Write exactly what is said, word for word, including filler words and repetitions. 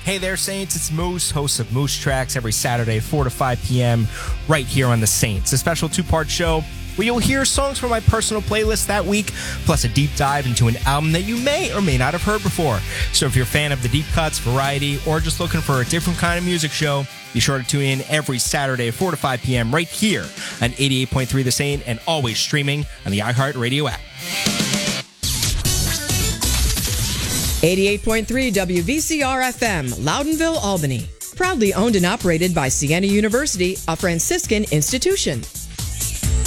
Hey there, Saints. It's Moose, host of Moose Tracks, every Saturday, four to five p.m., right here on The Saints. A special two-part show where you'll hear songs from my personal playlist that week, plus a deep dive into an album that you may or may not have heard before. So if you're a fan of the deep cuts, variety, or just looking for a different kind of music show, be sure to tune in every Saturday, four to five p.m., right here on eighty-eight point three The Saint, and always streaming on the iHeartRadio app. eighty-eight point three W V C R F M, Loudonville, Albany. Proudly owned and operated by Siena University, a Franciscan institution.